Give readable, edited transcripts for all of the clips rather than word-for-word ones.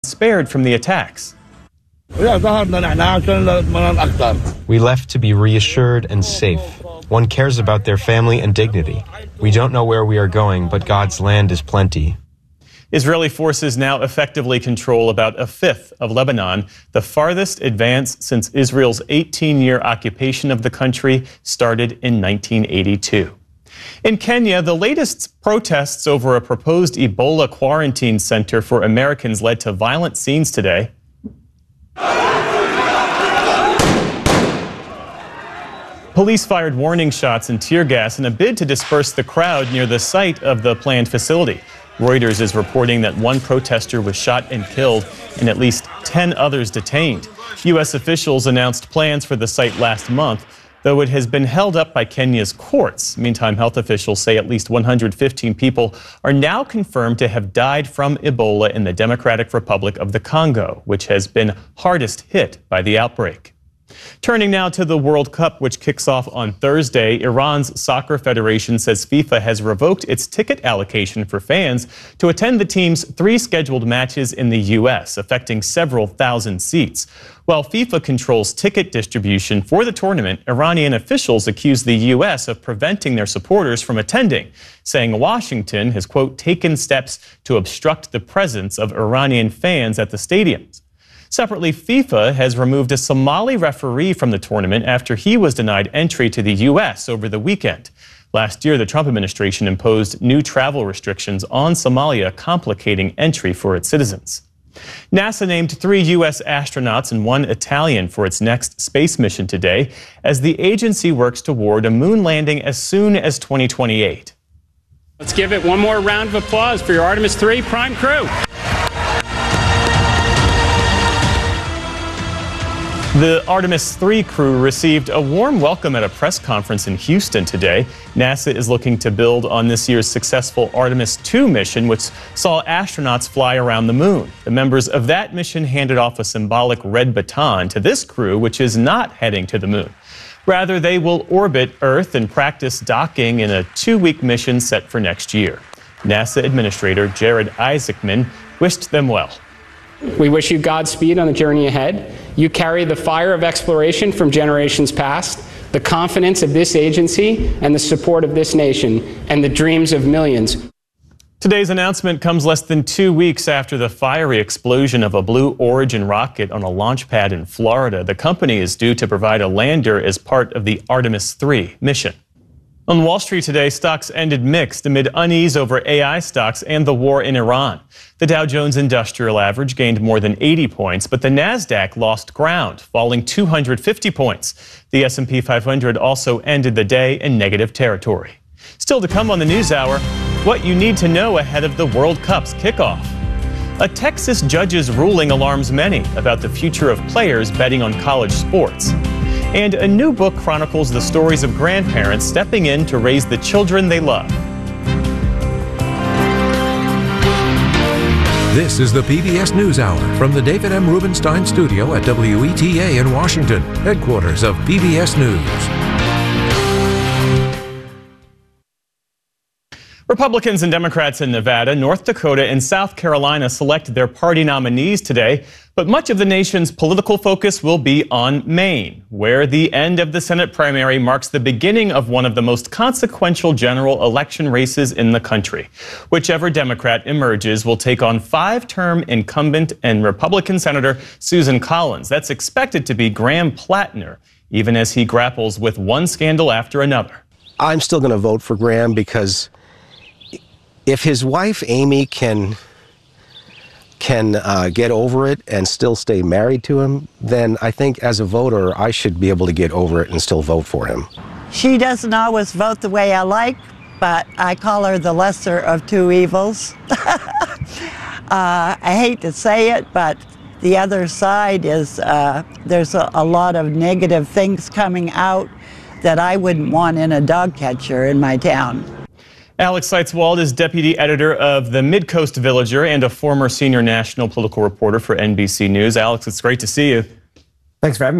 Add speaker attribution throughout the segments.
Speaker 1: spared from the attacks.
Speaker 2: We
Speaker 3: left to be reassured and safe. One cares about their family and dignity. We don't know where we are going, but God's land is plenty.
Speaker 1: Israeli forces now effectively control about a fifth of Lebanon, the farthest advance since Israel's 18-year occupation of the country started in 1982. In Kenya, the latest protests over a proposed Ebola quarantine center for Americans led to violent scenes today. Police fired warning shots and tear gas in a bid to disperse the crowd near the site of the planned facility. Reuters is reporting that one protester was shot and killed and at least 10 others detained. U.S. officials announced plans for the site last month, though it has been held up by Kenya's courts. Meantime, health officials say at least 115 people are now confirmed to have died from Ebola in the Democratic Republic of the Congo, which has been hardest hit by the outbreak. Turning now to the World Cup, which kicks off on Thursday, Iran's soccer federation says FIFA has revoked its ticket allocation for fans to attend the team's 3 scheduled matches in the U.S., affecting several thousand seats. While FIFA controls ticket distribution for the tournament, Iranian officials accuse the U.S. of preventing their supporters from attending, saying Washington has, quote, taken steps to obstruct the presence of Iranian fans at the stadiums. Separately, FIFA has removed a Somali referee from the tournament after he was denied entry to the U.S. over the weekend. Last year, the Trump administration imposed new travel restrictions on Somalia, complicating entry for its citizens. NASA named 3 U.S. astronauts and 1 Italian for its next space mission today, as the agency works toward a moon landing as soon as 2028.
Speaker 4: Let's give it one more round of applause for your Artemis 3 prime crew.
Speaker 1: The Artemis 3 crew received a warm welcome at a press conference in Houston today. NASA is looking to build on this year's successful Artemis 2 mission, which saw astronauts fly around the moon. The members of that mission handed off a symbolic red baton to this crew, which is not heading to the moon. Rather, they will orbit Earth and practice docking in a 2-week mission set for next year. NASA Administrator Jared Isaacman wished them well.
Speaker 4: We wish you Godspeed on the journey ahead. You carry the fire of exploration from generations past, the confidence of this agency, and the support of this nation, and the dreams of millions.
Speaker 1: Today's announcement comes less than 2 weeks after the fiery explosion of a Blue Origin rocket on a launch pad in Florida. The company is due to provide a lander as part of the Artemis 3 mission. On Wall Street today, stocks ended mixed amid unease over AI stocks and the war in Iran. The Dow Jones Industrial Average gained more than 80 points, but the Nasdaq lost ground, falling 250 points. The S&P 500 also ended the day in negative territory. Still to come on the NewsHour, what you need to know ahead of the World Cup's kickoff. A Texas judge's ruling alarms many about the future of players betting on college sports. And a new book chronicles the stories of grandparents stepping in to raise the children they love.
Speaker 5: This is the PBS NewsHour from the David M. Rubenstein studio at WETA in Washington, headquarters of PBS News.
Speaker 1: Republicans and Democrats in Nevada, North Dakota, and South Carolina select their party nominees today, but much of the nation's political focus will be on Maine, where the end of the Senate primary marks the beginning of one of the most consequential general election races in the country. Whichever Democrat emerges will take on 5-term incumbent and Republican Senator Susan Collins. That's expected to be Graham Plattner, even as he grapples with one scandal after another.
Speaker 6: I'm still going to vote for Graham because if his wife, Amy, can get over it and still stay married to him, then I think as a voter, I should be able to get over it and still vote for him.
Speaker 7: She doesn't always vote the way I like, but I call her the lesser of 2 evils. I hate to say it, but the other side is there's a lot of negative things coming out that I wouldn't want in a dog catcher in my town.
Speaker 1: Alex Seitzwald is deputy editor of the Midcoast Villager and a former senior national political reporter for NBC News. Alex, it's great to see you.
Speaker 8: Thanks for having me.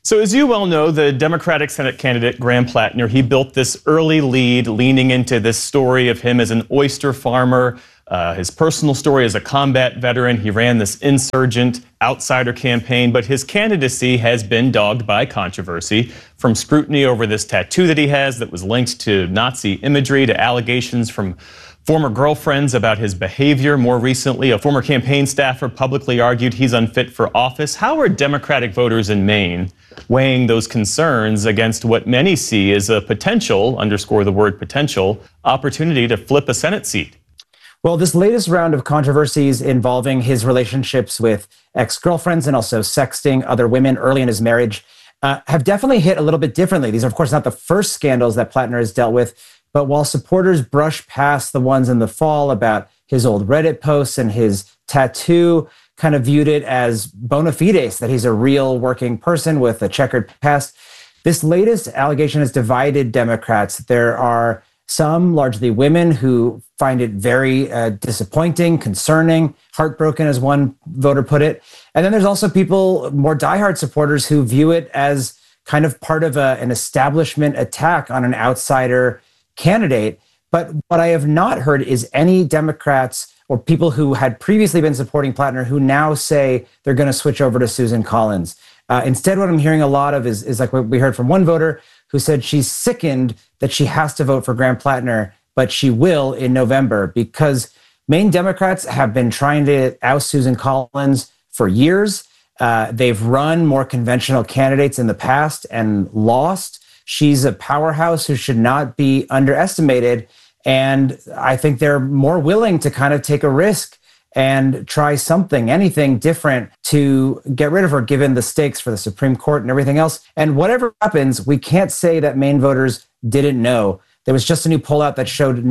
Speaker 1: So as you well know, the Democratic Senate candidate, Graham Plattner, he built this early lead leaning into this story of him as an oyster farmer, his personal story as a combat veteran. He ran this insurgent outsider campaign, but his candidacy has been dogged by controversy, from scrutiny over this tattoo that he has that was linked to Nazi imagery, to allegations from former girlfriends about his behavior. More recently, a former campaign staffer publicly argued he's unfit for office. How are Democratic voters in Maine weighing those concerns against what many see as a potential, underscore the word potential, opportunity to flip a Senate seat?
Speaker 2: Well, this latest round of controversies involving his relationships with ex-girlfriends and also sexting other women early in his marriage have definitely hit a little bit differently. These are, of course, not the first scandals that Plattner has dealt with, but while supporters brush past the ones in the fall about his old Reddit posts and his tattoo, kind of viewed it as bona fides, that he's a real working person with a checkered past, this latest allegation has divided Democrats. There are some, largely women, who find it very disappointing, concerning, heartbroken, as one voter put it. And then there's also people, more diehard supporters, who view it as kind of part of an establishment attack on an outsider candidate. But what I have not heard is any Democrats or people who had previously been supporting Plattner who now say they're going to switch over to Susan Collins. Instead, what I'm hearing a lot of is like what we heard from one voter who said she's sickened that she has to vote for Graham Plattner, but she will in November, because Maine Democrats have been trying to oust Susan Collins for years. They've run more conventional candidates in the past and lost. She's a powerhouse who should not be underestimated. And I think they're more willing to kind of take a risk and try something, anything different to get rid of her, given the stakes for the Supreme Court and everything else. And whatever happens, we can't say that Maine voters didn't know. There was just a new poll out that showed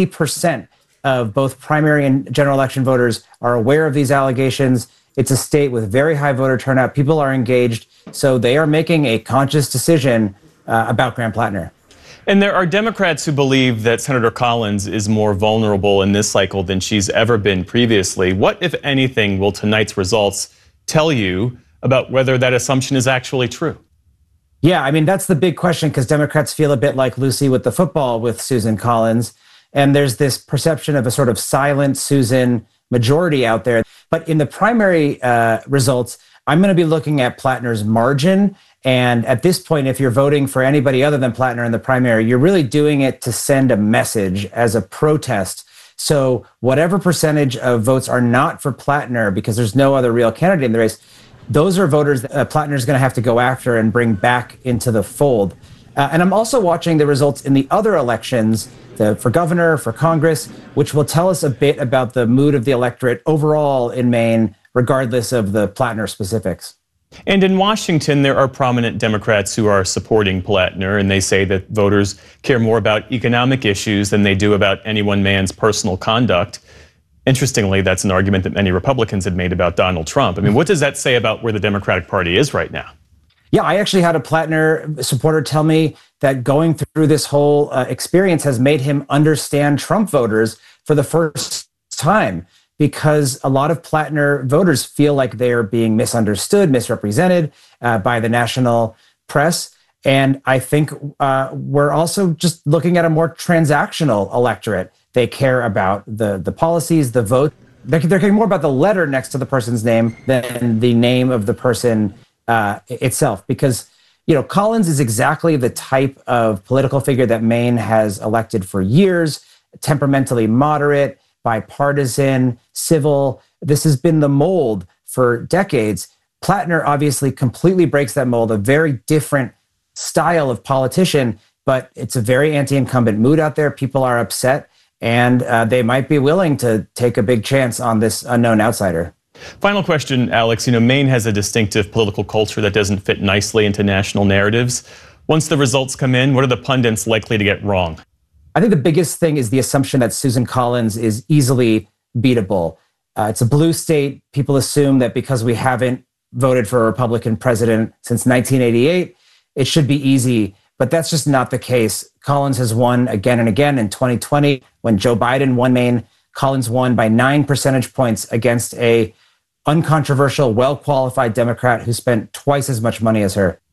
Speaker 2: 90% of both primary and general election voters are aware of these allegations. It's a state with very high voter turnout. People are engaged. So they are making a conscious decision about Graham Plattner.
Speaker 1: And there are Democrats who believe that Senator Collins is more vulnerable in this cycle than she's ever been previously. What, if anything, will tonight's results tell you about whether that assumption is actually true?
Speaker 2: Yeah, I mean, that's the big question, because Democrats feel a bit like Lucy with the football with Susan Collins. And there's this perception of a sort of silent Susan majority out there. But in the primary results, I'm going to be looking at Plattner's margin. And at this point, if you're voting for anybody other than Plattner in the primary, you're really doing it to send a message as a protest. So whatever percentage of votes are not for Plattner, because there's no other real candidate in the race, those are voters that Plattner is going to have to go after and bring back into the fold. And I'm also watching the results in the other elections, for governor, for Congress, which will tell us a bit about the mood of the electorate overall in Maine, regardless of the Plattner specifics.
Speaker 1: And in Washington, there are prominent Democrats who are supporting Plattner, and they say that voters care more about economic issues than they do about any one man's personal conduct. Interestingly, that's an argument that many Republicans had made about Donald Trump. I mean, what does that say about where the Democratic Party is right now?
Speaker 2: Yeah, I actually had a Plattner supporter tell me that going through this whole experience has made him understand Trump voters for the first time, because a lot of Plattner voters feel like they are being misunderstood, misrepresented by the national press. And I think we're also just looking at a more transactional electorate. They care about the policies, the vote. They're caring more about the letter next to the person's name than the name of the person itself. Because, you know, Collins is exactly the type of political figure that Maine has elected for years, temperamentally moderate, bipartisan, civil. This has been the mold for decades. Plattner obviously completely breaks that mold, a very different style of politician, but it's a very anti-incumbent mood out there. People are upset, and they might be willing to take a big chance on this unknown outsider.
Speaker 1: Final question, Alex. You know, Maine has a distinctive political culture that doesn't fit nicely into national narratives. Once the results come in, what are the pundits likely to get wrong?
Speaker 2: I think the biggest thing is the assumption that Susan Collins is easily beatable. It's a blue state. People assume that because we haven't voted for a Republican president since 1988, it should be easy. But that's just not the case. Collins has won again and again. In 2020, when Joe Biden won Maine, Collins won by 9 percentage points against a uncontroversial, well-qualified Democrat who spent twice as much money as her.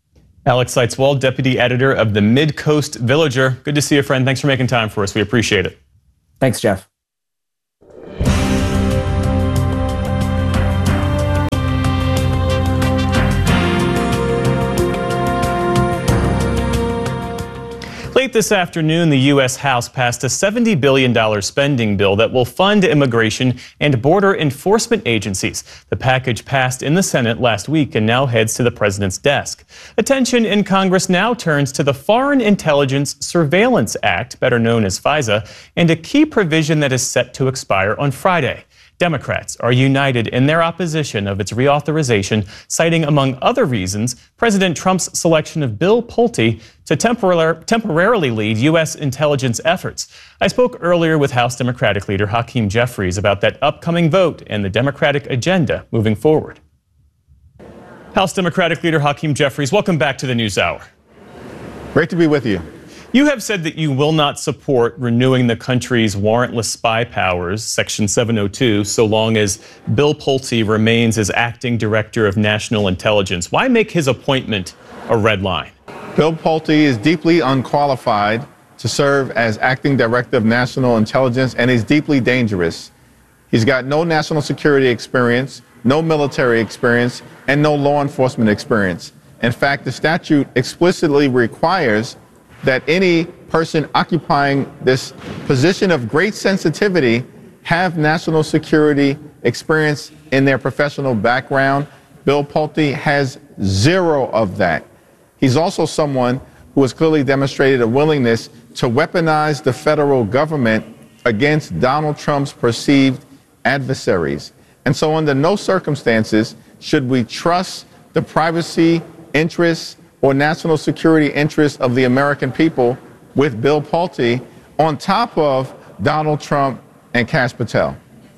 Speaker 1: Alex Seitzwald, deputy editor of the Mid-Coast Villager. Good to see you, friend. Thanks for making time for us. We appreciate it.
Speaker 2: Thanks, Jeff.
Speaker 1: Late this afternoon, the U.S. House passed a $70 billion spending bill that will fund immigration and border enforcement agencies. The package passed in the Senate last week and now heads to the president's desk. Attention in Congress now turns to the Foreign Intelligence Surveillance Act, better known as FISA, and a key provision that is set to expire on Friday. Democrats are united in their opposition of its reauthorization, citing, among other reasons, President Trump's selection of Bill Pulte to temporarily lead U.S. intelligence efforts. I spoke earlier with House Democratic leader Hakeem Jeffries about that upcoming vote and the Democratic agenda moving forward. House Democratic leader Hakeem Jeffries, welcome back to the NewsHour.
Speaker 8: Great to be with you.
Speaker 1: You have said that you will not support renewing the country's warrantless spy powers, Section 702, so long as Bill Pulte remains as acting director of national intelligence. Why make his appointment a red line?
Speaker 8: Bill Pulte is deeply unqualified to serve as acting director of national intelligence, and he's deeply dangerous. He's got no national security experience, no military experience, and no law enforcement experience. In fact, the statute explicitly requires that any person occupying this position of great sensitivity have national security experience in their professional background. Bill Pulte has zero of that. He's also someone who has clearly demonstrated a willingness to weaponize the federal government against Donald Trump's perceived adversaries. And so under no circumstances should we trust the privacy interests or national security interests of the American people with Bill Pulte on top of Donald Trump and Kash Patel.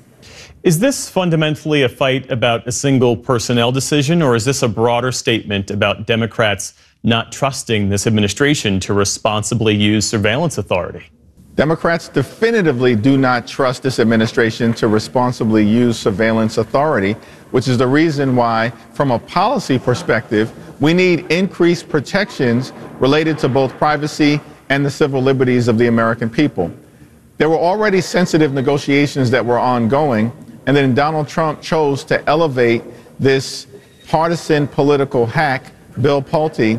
Speaker 1: Is this fundamentally a fight about a single personnel decision, or is this a broader statement about Democrats not trusting this administration to responsibly use surveillance authority?
Speaker 8: Democrats definitively do not trust this administration to responsibly use surveillance authority, which is the reason why, from a policy perspective, we need increased protections related to both privacy and the civil liberties of the American people. There were already sensitive negotiations that were ongoing, and then Donald Trump chose to elevate this partisan political hack, Bill Pulte,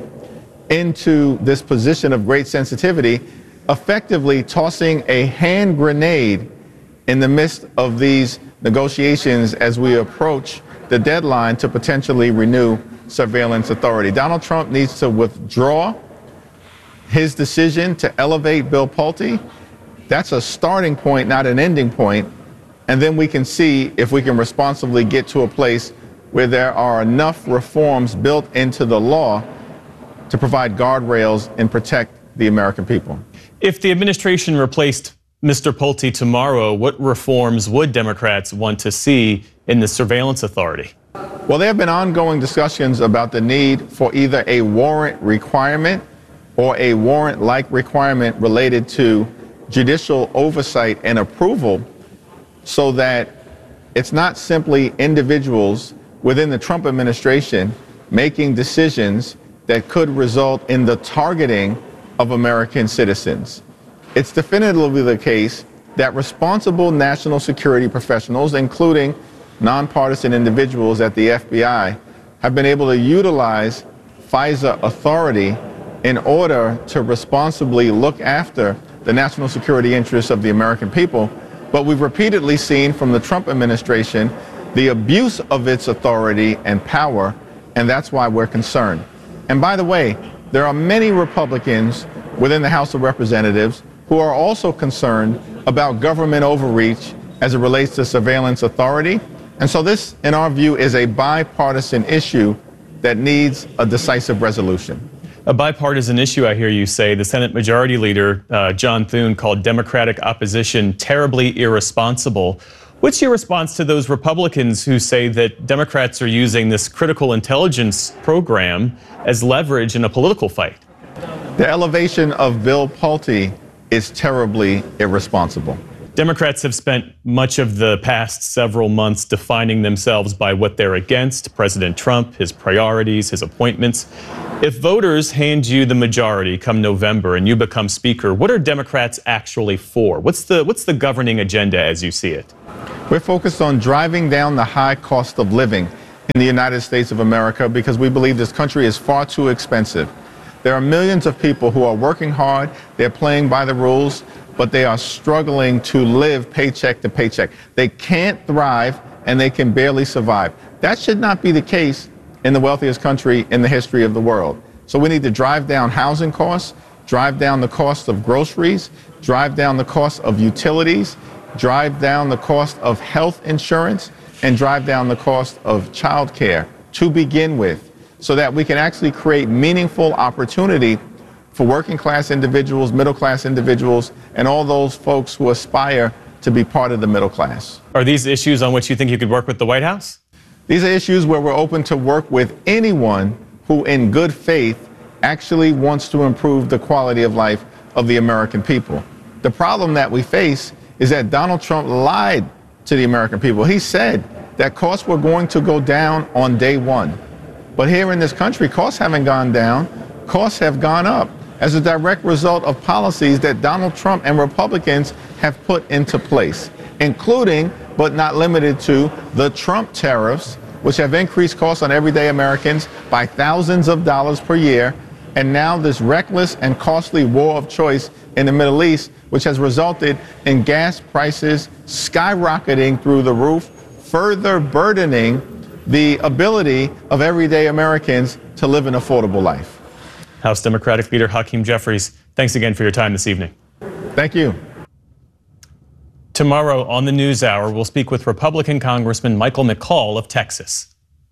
Speaker 8: into this position of great sensitivity, effectively tossing a hand grenade in the midst of these negotiations as we approach the deadline to potentially renew surveillance authority. Donald Trump needs to withdraw his decision to elevate Bill Pulte. That's a starting point, not an ending point. And then we can see if we can responsibly get to a place where there are enough reforms built into the law to provide guardrails and protect the American people.
Speaker 1: If the administration replaced Mr. Pulte tomorrow, what reforms would Democrats want to see in the surveillance authority?
Speaker 8: Well, there have been ongoing discussions about the need for either a warrant requirement or a warrant-like requirement related to judicial oversight and approval, so that it's not simply individuals within the Trump administration making decisions that could result in the targeting of American citizens. It's definitively the case that responsible national security professionals, including nonpartisan individuals at the FBI, have been able to utilize FISA authority in order to responsibly look after the national security interests of the American people. But we've repeatedly seen from the Trump administration the abuse of its authority and power, and that's why we're concerned. And by the way, there are many Republicans within the House of Representatives who are also concerned about government overreach as it relates to surveillance authority. And so this, in our view, is a bipartisan issue that needs a decisive resolution.
Speaker 1: A bipartisan issue, I hear you say. The Senate Majority Leader, John Thune, called Democratic opposition terribly irresponsible. What's your response to those Republicans who say that Democrats are using this critical intelligence program as leverage in a political fight?
Speaker 8: The elevation of Bill Pulte is terribly irresponsible.
Speaker 1: Democrats have spent much of the past several months defining themselves by what they're against: President Trump, his priorities, his appointments. If voters hand you the majority come November and you become Speaker, what are Democrats actually for? What's the governing agenda as you see it?
Speaker 8: We're focused on driving down the high cost of living in the United States of America because we believe this country is far too expensive. There are millions of people who are working hard, they're playing by the rules, but they are struggling to live paycheck to paycheck. They can't thrive and they can barely survive. That should not be the case in the wealthiest country in the history of the world. So we need to drive down housing costs, drive down the cost of groceries, drive down the cost of utilities, drive down the cost of health insurance, and drive down the cost of child care to begin with, so that we can actually create meaningful opportunity for working class individuals, middle class individuals, and all those folks who aspire to be part of the middle class.
Speaker 1: Are these issues on which you think you could work with the White House?
Speaker 8: These are issues where we're open to work with anyone who in good faith actually wants to improve the quality of life of the American people. The problem that we face is that Donald Trump lied to the American people. He said that costs were going to go down on day one. But here in this country, costs haven't gone down, costs have gone up as a direct result of policies that Donald Trump and Republicans have put into place, including, but not limited to, the Trump tariffs, which have increased costs on everyday Americans by thousands of dollars per year, and now this reckless and costly war of choice in the Middle East, which has resulted in gas prices skyrocketing through the roof, further burdening the ability of everyday Americans to live an affordable life.
Speaker 1: House Democratic Leader Hakeem Jeffries, thanks again for your time this evening.
Speaker 8: Thank you.
Speaker 1: Tomorrow on the NewsHour, we'll speak with Republican Congressman Michael McCaul of Texas.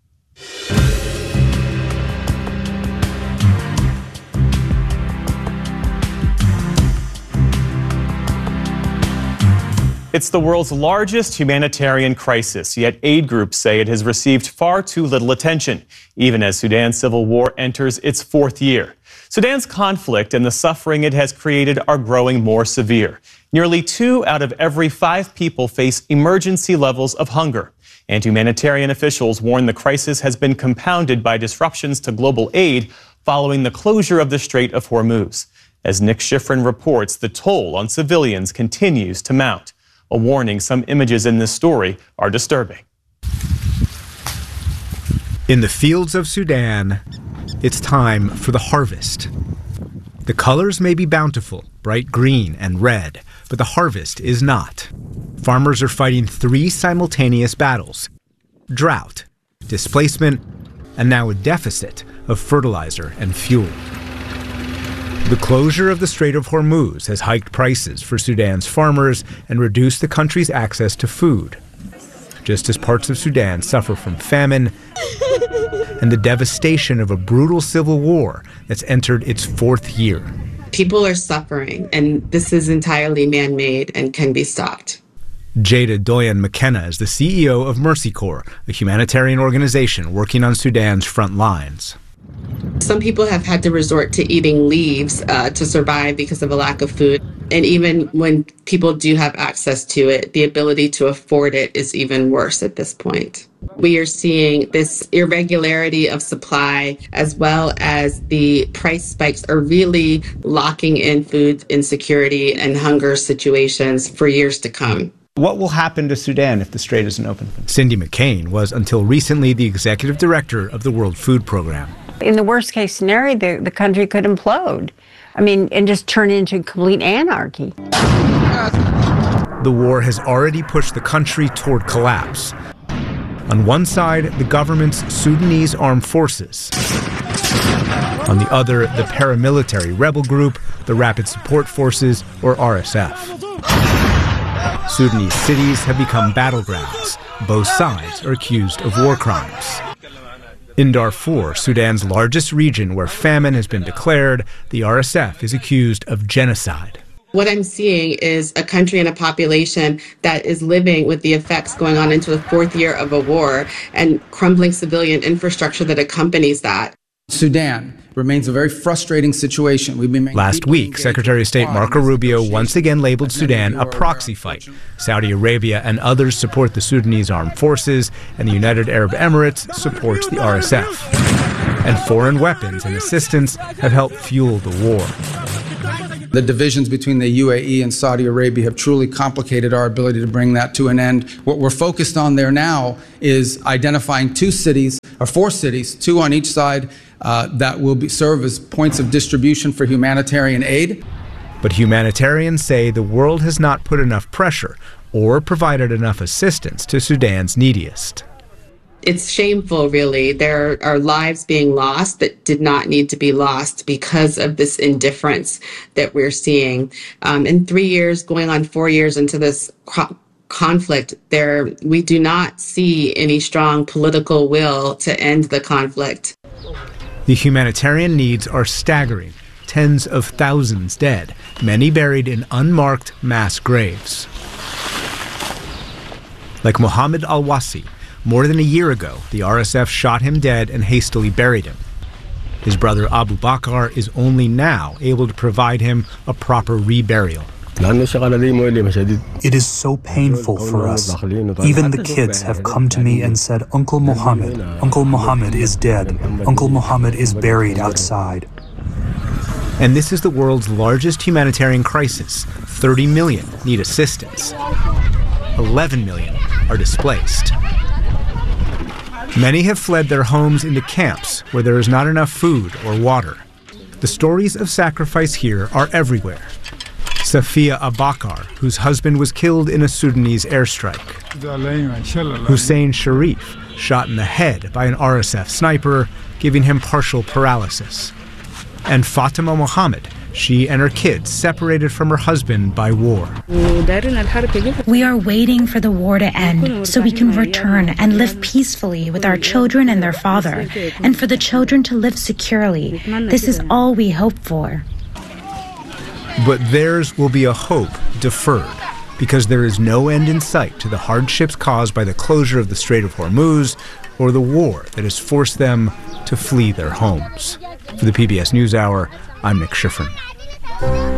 Speaker 1: It's the world's largest humanitarian crisis, yet aid groups say it has received far too little attention, even as Sudan's civil war enters its fourth year. Sudan's conflict and the suffering it has created are growing more severe. Nearly 2 out of every 5 people face emergency levels of hunger. And humanitarian officials warn the crisis has been compounded by disruptions to global aid following the closure of the Strait of Hormuz. As Nick Schifrin reports, the toll on civilians continues to mount. A warning, some images in this story are disturbing.
Speaker 9: In the fields of Sudan, it's time for the harvest. The colors may be bountiful, bright green and red, but the harvest is not. Farmers are fighting 3 simultaneous battles: drought, displacement, and now a deficit of fertilizer and fuel. The closure of the Strait of Hormuz has hiked prices for Sudan's farmers and reduced the country's access to food, just as parts of Sudan suffer from famine and the devastation of a brutal civil war that's entered its 4th year.
Speaker 10: People are suffering, and this is entirely man-made and can be stopped.
Speaker 9: Jada Doyen McKenna is the CEO of Mercy Corps, a humanitarian organization working on Sudan's front lines.
Speaker 10: Some people have had to resort to eating leaves to survive because of a lack of food. And even when people do have access to it, the ability to afford it is even worse at this point. We are seeing this irregularity of supply, as well as the price spikes are really locking in food insecurity and hunger situations for years to come.
Speaker 11: What will happen to Sudan if the strait isn't open?
Speaker 9: Cindy McCain was until recently the executive director of the World Food Program.
Speaker 12: In the worst case scenario, the country could implode. I mean, and just turn into complete anarchy.
Speaker 9: The war has already pushed the country toward collapse. On one side, the government's Sudanese armed forces. On the other, the paramilitary rebel group, the Rapid Support Forces, or RSF. Sudanese cities have become battlegrounds. Both sides are accused of war crimes. In Darfur, Sudan's largest region where famine has been declared, the RSF is accused of genocide.
Speaker 10: What I'm seeing is a country and a population that is living with the effects going on into the 4th year of a war and crumbling civilian infrastructure that accompanies that.
Speaker 13: Sudan remains a very frustrating situation.
Speaker 9: Last week, Secretary of State Marco Rubio once again labeled Sudan a proxy fight. Saudi Arabia and others support the Sudanese armed forces, and the United Arab Emirates supports the RSF. And foreign weapons and assistance have helped fuel the war.
Speaker 13: The divisions between the UAE and Saudi Arabia have truly complicated our ability to bring that to an end. What we're focused on there now is identifying 4 cities, 2 on each side, that will serve as points of distribution for humanitarian aid.
Speaker 9: But humanitarians say the world has not put enough pressure or provided enough assistance to Sudan's neediest.
Speaker 10: It's shameful, really. There are lives being lost that did not need to be lost because of this indifference that we're seeing. In 3 years, going on 4 years into this conflict, we do not see any strong political will to end the conflict.
Speaker 9: The humanitarian needs are staggering. Tens of thousands dead, many buried in unmarked mass graves. Like Mohammed al-Wasi. More than a year ago, the RSF shot him dead and hastily buried him. His brother Abu Bakr is only now able to provide him a proper reburial.
Speaker 14: It is so painful for us. Even the kids have come to me and said, Uncle Mohammed is dead. Uncle Mohammed is buried outside.
Speaker 9: And this is the world's largest humanitarian crisis. 30 million need assistance. 11 million are displaced. Many have fled their homes into camps where there is not enough food or water. The stories of sacrifice here are everywhere. Safia Abakar, whose husband was killed in a Sudanese airstrike. Hussein Sharif, shot in the head by an RSF sniper, giving him partial paralysis. And Fatima Mohammed, she and her kids separated from her husband by war.
Speaker 15: We are waiting for the war to end so we can return and live peacefully with our children and their father, and for the children to live securely. This is all we hope for.
Speaker 9: But theirs will be a hope deferred, because there is no end in sight to the hardships caused by the closure of the Strait of Hormuz or the war that has forced them to flee their homes. For the PBS NewsHour, I'm Nick Schifrin.